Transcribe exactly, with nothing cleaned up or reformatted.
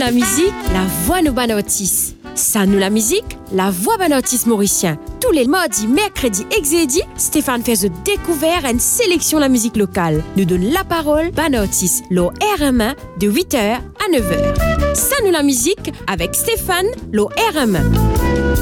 la musique, la voix nous ban artiste. Ça nous la musique, la voix ban artiste mauricien. Tous les mardis, mercredis et jeudi, Stéphane fait de découvert une sélection de la musique locale. Nous donne la parole ban artiste, l'O R M un de huit heures à neuf heures. Ça nous la musique avec Stéphane, l'O R M un.